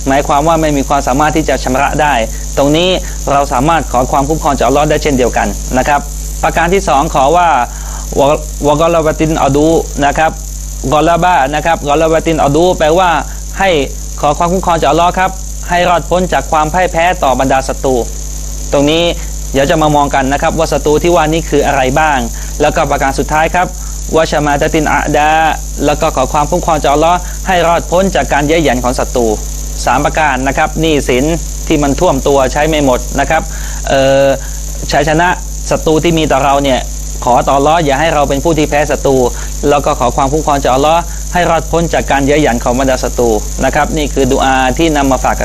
หมายความว่าไม่มีความสามารถที่จะชำระได้ตรงนี้เราสามารถขอความคุ้มครองจากอัลเลาะห์ได้เช่นเดียวกันนะครับประการที่2ขอว่าวะกอลาบตินอดูนะครับกอลาบะนะครับกอลาบตินอดูแปลว่าให้ขอความคุ้มครองจากอัลเลาะห์ครับให้รอดพ้นจากความพ่ายแพ้ต่อบรรดาศัตรูตรงนี้เดี๋ยวจะมามองกันนะครับว่าศัตรูที่ว่านี้คืออะไรบ้างแล้วก็ประการสุดท้ายครับวะชามาตะตินอาดาแล้วก็ขอความคุ้มครองจากอัลเลาะห์ให้รอดพ้นจากการเย้ยหยันของศัตรู3ประการนะครับหนี้สินที่มันท่วมตัวใช้ไม่หมดนะครับชัยชนะศัตรูที่มีต่อเราเนี่ยขอต่ออัลเลาะห์อย่าให้เราเป็นผู้ที่แพ้ศัตรูแล้วก็ขอความคุ้มครองจากอัลเลาะห์ให้รอดพ้นจากการเย้ยหยันของบรรดาศัตรูนะครับนี่คือดุอาที่นำมาฝาก